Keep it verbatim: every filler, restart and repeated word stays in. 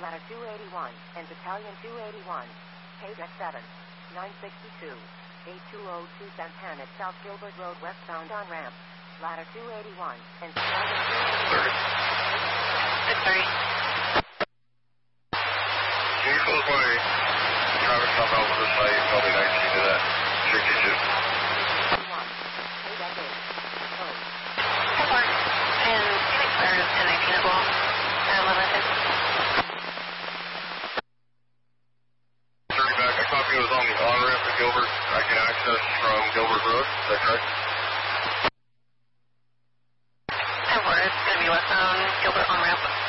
Ladder two eighty-one and Battalion two eighty-one. Page X seven, nine sixty-two, eight two oh two Santana, South Gilbert Road, westbound on ramp. Ladder two eighty-one and Battalion two eighty-one. six thirty. Can you close my traffic stop out with this site? Probably nineteen to that. sixty-two. Page X eight. Oh. Airport. And Phoenix Fire is ten nineteen as well. Uh, eleven ten. Turning back, I copy was on the on-ramp to Gilbert. I can access from Gilbert Road. Is that correct? ten four. It's going to be westbound Gilbert on-ramp.